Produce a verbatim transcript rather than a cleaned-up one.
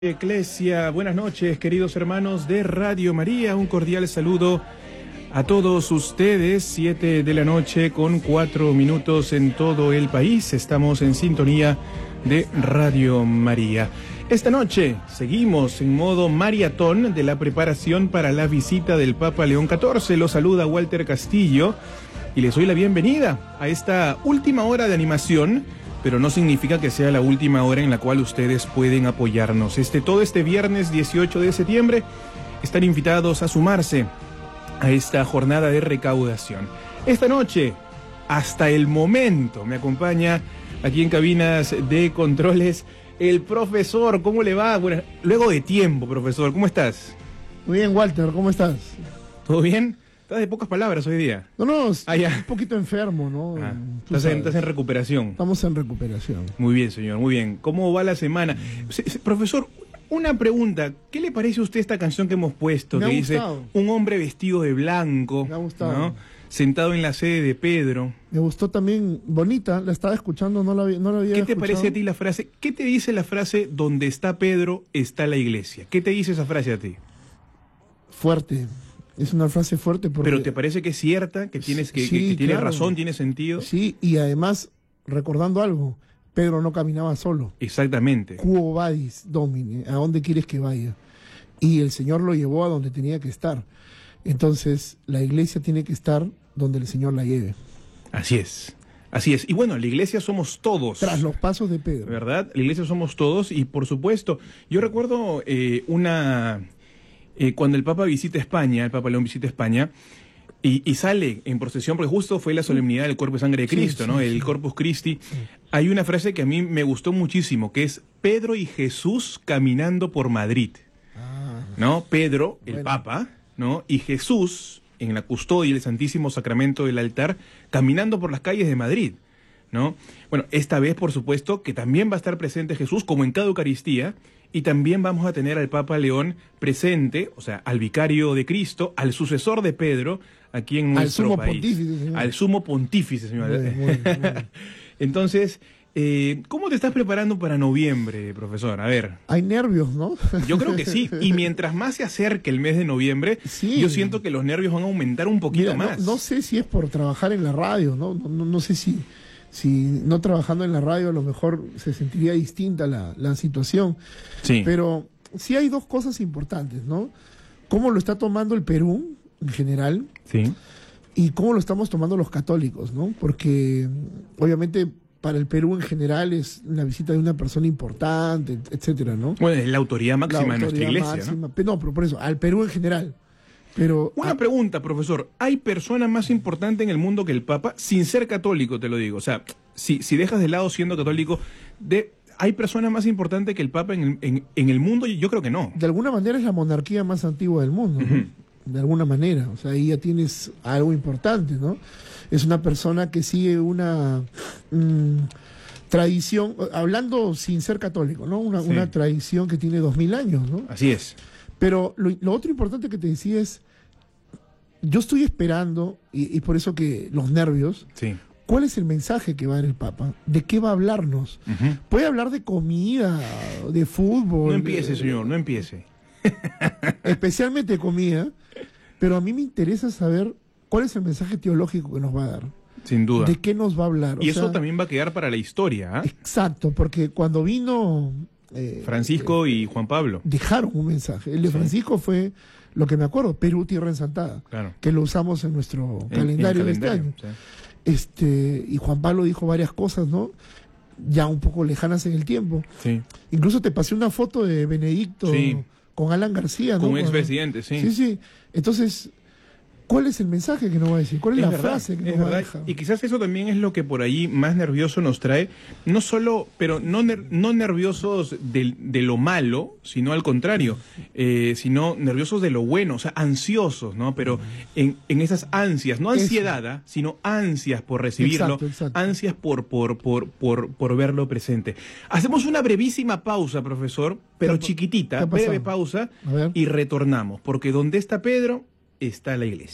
Eclesia, buenas noches, queridos hermanos de Radio María, un cordial saludo a todos ustedes. Siete de la noche con cuatro minutos en todo el país. Estamos en sintonía de Radio María. Esta noche seguimos en modo maratón de la preparación para la visita del Papa León catorce. Los saluda Walter Castillo y les doy la bienvenida a esta última hora de animación, pero no significa que sea la última hora en la cual ustedes pueden apoyarnos. Este, todo este viernes dieciocho de septiembre están invitados a sumarse a esta jornada de recaudación. Esta noche, hasta el momento, me acompaña aquí en cabinas de controles el profesor. ¿Cómo le va? Bueno, luego de tiempo, profesor, ¿cómo estás? Muy bien, Walter, ¿cómo estás? ¿Todo bien? Estás de pocas palabras hoy día. No, no, ah, ya. un poquito enfermo, ¿no? Ah, estás, en, estás en recuperación. Estamos en recuperación. Muy bien, señor, muy bien. ¿Cómo va la semana? Se, se, profesor, una pregunta. ¿Qué le parece a usted esta canción que hemos puesto? Me que ha dice, gustado. un hombre vestido de blanco. Me ha gustado. ¿No? Sentado en la sede de Pedro. Me gustó también, bonita, la estaba escuchando, no la, había- no la había ¿Qué te escuchado. parece a ti la frase? ¿Qué te dice la frase donde está Pedro, está la iglesia? ¿Qué te dice esa frase a ti? Fuerte, es una frase fuerte porque... ¿Pero te parece que es cierta? ¿Que, tienes, que, Sí, que, que tiene claro. razón, tiene sentido? Sí, y además, recordando algo, Pedro no caminaba solo. Exactamente. Quo vadis, Domine, ¿a dónde quieres que vaya? Y el Señor lo llevó a donde tenía que estar. Entonces, la iglesia tiene que estar donde el Señor la lleve. Así es. Así es. Y bueno, la iglesia somos todos. Tras los pasos de Pedro. ¿Verdad? La iglesia somos todos y por supuesto, yo recuerdo eh, una... Eh, cuando el Papa visita España, el Papa León visita España, y, y sale en procesión, porque justo fue la solemnidad del cuerpo y sangre de Sí, Cristo, sí, ¿no? sí. El Corpus Christi. Sí. Hay una frase que a mí me gustó muchísimo, que es Pedro y Jesús caminando por Madrid, Ah, ¿no? Pedro, el Bueno. Papa, ¿no? Y Jesús, en la custodia del Santísimo Sacramento del altar, caminando por las calles de Madrid, ¿no? Bueno, esta vez, por supuesto, que también va a estar presente Jesús, como en cada Eucaristía, y también vamos a tener al Papa León presente, o sea, al vicario de Cristo, al sucesor de Pedro, aquí en Al nuestro sumo país. pontífice, señor. Al sumo pontífice, señor. Muy bien, muy bien, muy bien. Entonces, eh, ¿cómo te estás preparando para noviembre, profesor? A ver. Hay nervios, ¿no? Yo creo que sí, y mientras más se acerque el mes de noviembre, Sí. yo siento que los nervios van a aumentar un poquito Mira, no, más. no sé si es por trabajar en la radio, ¿no? No, no, no sé si, si no trabajando en la radio a lo mejor se sentiría distinta la, la situación. Sí. Pero sí hay dos cosas importantes, ¿no? Cómo lo está tomando el Perú en general Sí. y cómo lo estamos tomando los católicos, ¿no? Porque obviamente para el Perú en general es la visita de una persona importante, etcétera, ¿no? Bueno, es la autoridad La máxima de nuestra autoridad iglesia, ¿no? máxima. Pe- No, pero por eso, al Perú en general. Pero Una ah, pregunta, profesor. ¿Hay persona más importante en el mundo que el Papa? Sin ser católico, te lo digo. O sea, si, si dejas de lado siendo católico, de, ¿hay persona más importante que el Papa en el, en, en el mundo? Yo creo que no. de alguna manera es la monarquía más antigua del mundo, ¿no? Ujú. De alguna manera, o sea, ahí ya tienes algo importante, ¿no? Es una persona que sigue una mm, tradición, hablando sin ser católico, ¿no? Una, Sí. una tradición que tiene dos mil años, ¿no? Así es. Pero lo, lo otro importante que te decía es, yo estoy esperando, y, y por eso que los nervios, Sí. ¿cuál es el mensaje que va a dar el Papa? ¿De qué va a hablarnos? Ujú. Puede hablar de comida, de fútbol. No empiece, de- señor, no empiece. especialmente comida, pero a mí me interesa saber cuál es el mensaje teológico que nos va a dar, Sin duda. de qué nos va a hablar. O Y eso sea, también va a quedar para la historia, ¿ah? exacto, porque cuando vino eh, Francisco y Juan Pablo. dejaron un mensaje. El de Sí. Francisco fue lo que me acuerdo, Perú Tierra Ensantada, Claro. que lo usamos en nuestro En- en el calendario de este calendario, año. sí. Este, y Juan Pablo dijo varias cosas, ¿no? Ya un poco lejanas en el tiempo. Sí. Incluso te pasé una foto de Benedicto Sí. con Alan García, ¿no? Con un Cuando- expresidente, sí. Sí, sí. Entonces, ¿cuál es el mensaje que nos va a decir? ¿Cuál es, Es la verdad, frase que es nos va a verdad. dejar? Y quizás eso también es lo que por ahí más nervioso nos trae, no solo, pero no, ner- no nerviosos de, de lo malo, sino al contrario, eh, sino nerviosos de lo bueno, o sea, ansiosos, ¿no? Pero en, en esas ansias, no Eso. ansiedad, ¿ah? Sino ansias por recibirlo, Exacto, exacto. ansias por, por, por, por, por verlo presente. Hacemos una brevísima pausa, profesor, pero ¿Qué ha- qué chiquitita, ha pasado? breve pausa, A ver. y retornamos, porque donde está Pedro, está la iglesia.